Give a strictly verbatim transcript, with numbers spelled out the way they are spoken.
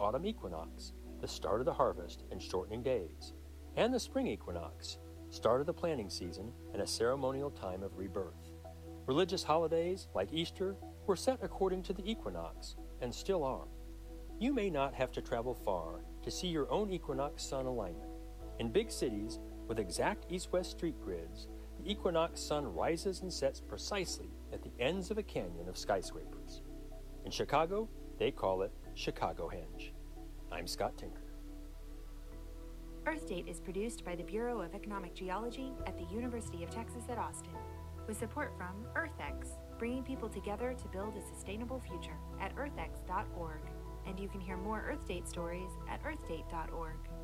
autumn equinox, the start of the harvest and shortening days, and the spring equinox, start of the planting season and a ceremonial time of rebirth. Religious holidays, like Easter, were set according to the equinox, and still are. You may not have to travel far to see your own equinox sun alignment. In big cities, with exact east-west street grids, the equinox sun rises and sets precisely at the ends of a canyon of skyscrapers. In Chicago, they call it Chicagohenge. I'm Scott Tinker. Earth Date is produced by the Bureau of Economic Geology at the University of Texas at Austin, with support from EarthX, bringing people together to build a sustainable future at earth x dot org. And you can hear more Earth Date stories at earth date dot org.